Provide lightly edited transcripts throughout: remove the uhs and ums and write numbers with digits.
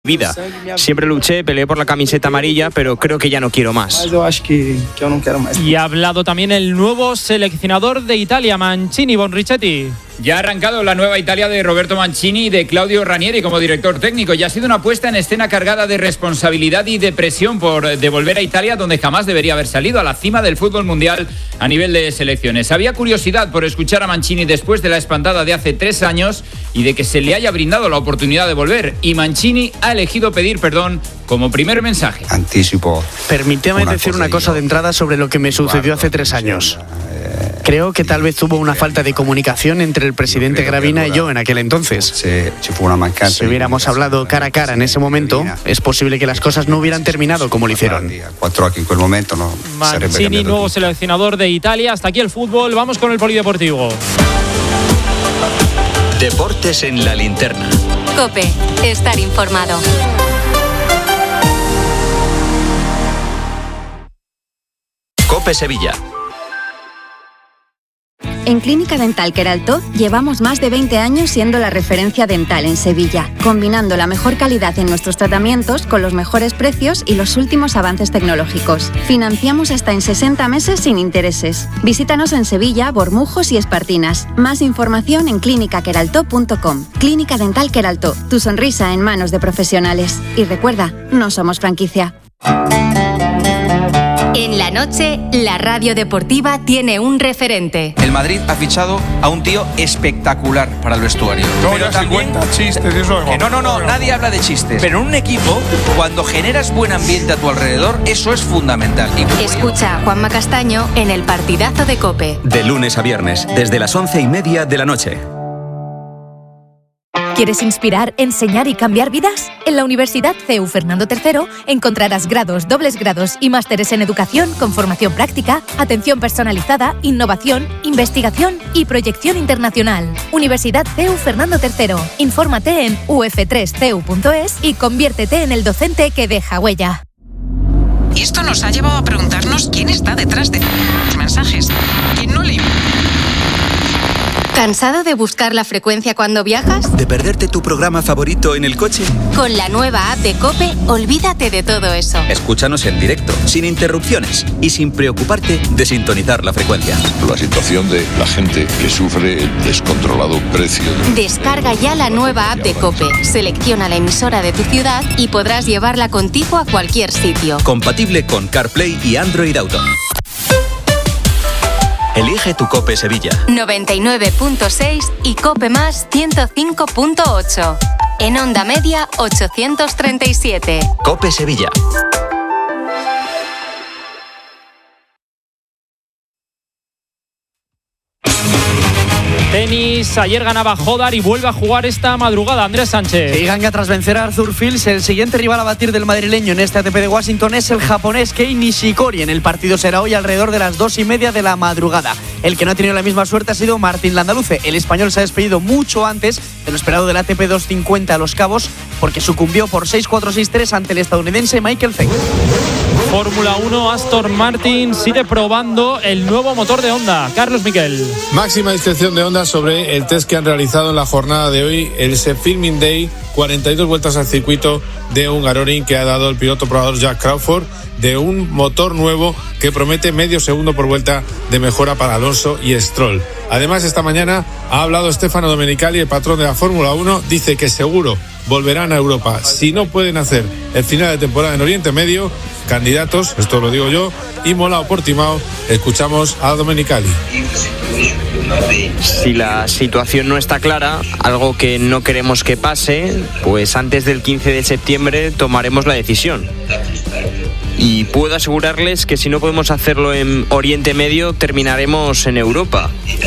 vida. Siempre luché, peleé por la camiseta amarilla, pero creo que ya no quiero más. Y ha hablado también el nuevo seleccionador de Italia, Mancini, Bonrichetti. Ya ha arrancado la nueva Italia de Roberto Mancini y de Claudio Ranieri como director técnico. Ya ha sido una puesta en escena cargada de responsabilidad y de presión por devolver a Italia donde jamás debería haber salido, a la cima del fútbol mundial a nivel de selecciones. Había curiosidad por escuchar a Mancini después de la espantada de hace 3 años y de que se le haya brindado la oportunidad de volver. Y Mancini ha elegido pedir perdón como primer mensaje. Anticipo. Permíteme decir una cosa de entrada sobre lo que me sucedió hace 3 años. Creo que tal vez hubo una falta de comunicación entre el presidente Gravina y yo en aquel entonces. Si hubiéramos hablado cara a cara en ese momento, es posible que las cosas no hubieran terminado como lo hicieron. Mancini, nuevo seleccionador de Italia. Hasta aquí el fútbol. Vamos con el polideportivo. Deportes en la linterna. COPE. Estar informado. COPE Sevilla. En Clínica Dental Queraltó llevamos más de 20 años siendo la referencia dental en Sevilla, combinando la mejor calidad en nuestros tratamientos con los mejores precios y los últimos avances tecnológicos. Financiamos hasta en 60 meses sin intereses. Visítanos en Sevilla, Bormujos y Espartinas. Más información en clinicaqueraltó.com. Clínica Dental Queraltó, tu sonrisa en manos de profesionales. Y recuerda, no somos franquicia. En la noche, la radio deportiva tiene un referente. El Madrid ha fichado a un tío espectacular para el vestuario. No, ya se cuenta chistes, eso es... No, nadie habla de chistes. Pero en un equipo, cuando generas buen ambiente a tu alrededor, eso es fundamental. Escucha a Juanma Castaño en el partidazo de COPE. De lunes a viernes, desde las 11:30 de la noche. ¿Quieres inspirar, enseñar y cambiar vidas? En la Universidad CEU Fernando III encontrarás grados, dobles grados y másteres en educación con formación práctica, atención personalizada, innovación, investigación y proyección internacional. Universidad CEU Fernando III. Infórmate en uf3ceu.es y conviértete en el docente que deja huella. Y esto nos ha llevado a preguntarnos quién está detrás de los mensajes. ¿Quién no le... ¿Cansado de buscar la frecuencia cuando viajas? ¿De perderte tu programa favorito en el coche? Con la nueva app de COPE, olvídate de todo eso. Escúchanos en directo, sin interrupciones y sin preocuparte de sintonizar la frecuencia. La situación de la gente que sufre el descontrolado precio. Descarga ya la nueva app de COPE, selecciona la emisora de tu ciudad y podrás llevarla contigo a cualquier sitio. Compatible con CarPlay y Android Auto. Elige tu COPE Sevilla. 99.6 y COPE más 105.8. En onda media 837. COPE Sevilla. Tenis, ayer ganaba Hodar y vuelve a jugar esta madrugada. Andrés Sánchez. Y ganga tras vencer a Arthur Fils. El siguiente rival a batir del madrileño en este ATP de Washington es el japonés Kei Nishikori. En el partido será hoy alrededor de las 2:30 de la madrugada. El que no ha tenido la misma suerte ha sido Martín Landaluce. El español se ha despedido mucho antes de lo esperado del ATP 250 a Los Cabos porque sucumbió por 6-4, 6-3 ante el estadounidense Michael Feng. Fórmula 1, Aston Martin sigue probando el nuevo motor de Honda. Carlos Miquel. Máxima discreción de Honda sobre el test que han realizado en la jornada de hoy, el Filming Day, 42 vueltas al circuito de Hungaroring que ha dado el piloto probador Jack Crawford, de un motor nuevo que promete medio segundo por vuelta de mejora para Alonso y Stroll. Además, esta mañana ha hablado Stefano Domenicali, el patrón de la Fórmula 1, dice que seguro volverán a Europa. Si no pueden hacer el final de temporada en Oriente Medio, candidatos, esto lo digo yo, Imola o Portimao. Escuchamos a Domenicali. Si la situación no está clara, algo que no queremos que pase, pues antes del 15 de septiembre tomaremos la decisión. Y puedo asegurarles que si no podemos hacerlo en Oriente Medio, terminaremos en Europa.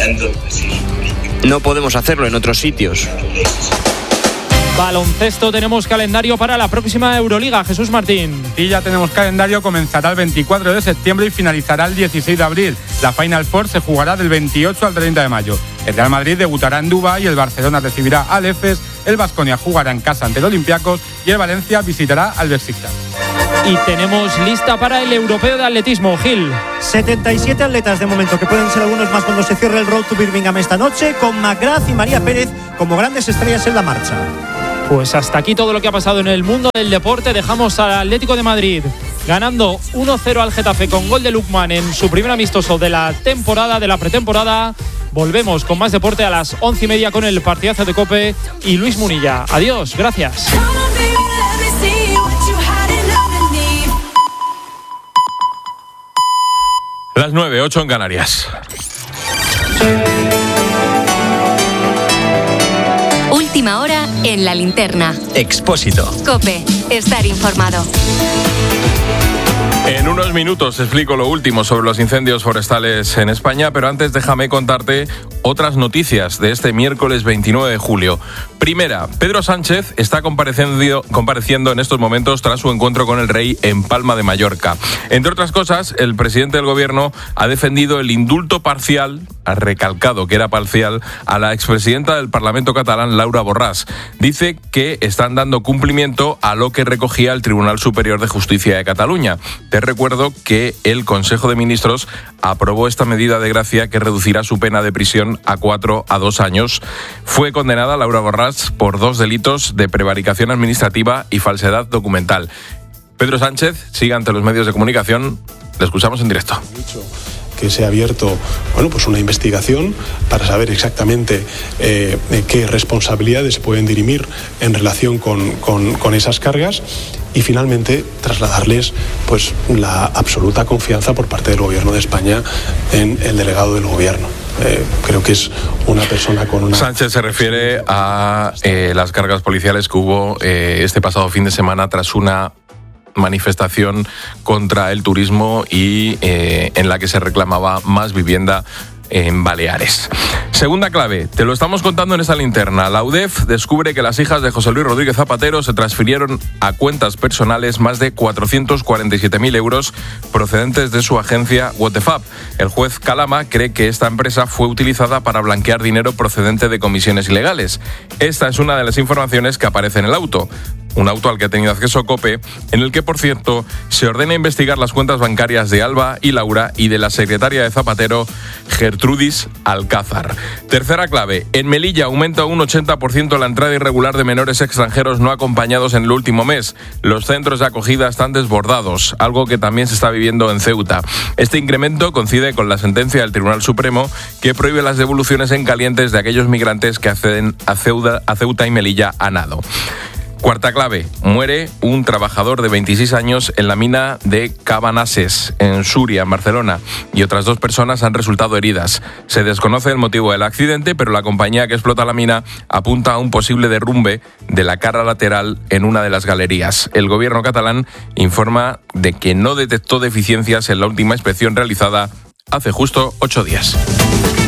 No podemos hacerlo en otros sitios. Baloncesto, tenemos calendario para la próxima Euroliga. Jesús Martín. Y ya tenemos calendario, comenzará el 24 de septiembre y finalizará el 16 de abril. La Final Four se jugará del 28 al 30 de mayo. El Real Madrid debutará en Dubái, el Barcelona recibirá al Efes, el Baskonia jugará en casa ante el Olympiacos y el Valencia visitará al Besiktas. Y tenemos lista para el europeo de atletismo, Gil. 77 atletas de momento, que pueden ser algunos más cuando se cierre el Road to Birmingham esta noche, con McGrath y María Pérez como grandes estrellas en la marcha. Pues hasta aquí todo lo que ha pasado en el mundo del deporte. Dejamos al Atlético de Madrid ganando 1-0 al Getafe con gol de Lookman en su primer amistoso de la temporada, de la pretemporada. Volvemos con más deporte a las 11:30 con el partidazo de COPE y Luis Munilla. Adiós, gracias. Las 9:08 en Canarias. Última hora en la linterna. Expósito. COPE, estar informado. En unos minutos explico lo último sobre los incendios forestales en España, pero antes déjame contarte otras noticias de este miércoles 29 de julio. Primera, Pedro Sánchez está compareciendo en estos momentos tras su encuentro con el rey en Palma de Mallorca. Entre otras cosas, el presidente del gobierno ha defendido el indulto parcial, ha recalcado que era parcial, a la expresidenta del Parlamento catalán, Laura Borràs. Dice que están dando cumplimiento a lo que recogía el Tribunal Superior de Justicia de Cataluña. Te recuerdo que el Consejo de Ministros aprobó esta medida de gracia que reducirá su pena de prisión a 4 a 2 años. Fue condenada Laura Borràs por 2 delitos de prevaricación administrativa y falsedad documental. Pedro Sánchez sigue ante los medios de comunicación. Le escuchamos en directo. Que se ha abierto pues una investigación para saber exactamente qué responsabilidades se pueden dirimir en relación con esas cargas y finalmente trasladarles pues la absoluta confianza por parte del Gobierno de España en el delegado del Gobierno. Creo que es una persona con una... Sánchez se refiere a las cargas policiales que hubo este pasado fin de semana tras una manifestación contra el turismo y en la que se reclamaba más vivienda en Baleares. Segunda clave, te lo estamos contando en esta linterna. La UDEF descubre que las hijas de José Luis Rodríguez Zapatero se transfirieron a cuentas personales más de 447.000 euros procedentes de su agencia WTFAP. El juez Calama cree que esta empresa fue utilizada para blanquear dinero procedente de comisiones ilegales. Esta es una de las informaciones que aparece en el auto. Un auto al que ha tenido acceso COPE, en el que, por cierto, se ordena investigar las cuentas bancarias de Alba y Laura y de la secretaria de Zapatero, Gertrudis Alcázar. Tercera clave, en Melilla aumenta un 80% la entrada irregular de menores extranjeros no acompañados en el último mes. Los centros de acogida están desbordados, algo que también se está viviendo en Ceuta. Este incremento coincide con la sentencia del Tribunal Supremo que prohíbe las devoluciones en calientes de aquellos migrantes que acceden a Ceuta y Melilla a nado. Cuarta clave, muere un trabajador de 26 años en la mina de Cabanases, en Súria, en Barcelona, y otras 2 personas han resultado heridas. Se desconoce el motivo del accidente, pero la compañía que explota la mina apunta a un posible derrumbe de la cara lateral en una de las galerías. El gobierno catalán informa de que no detectó deficiencias en la última inspección realizada hace justo 8 días.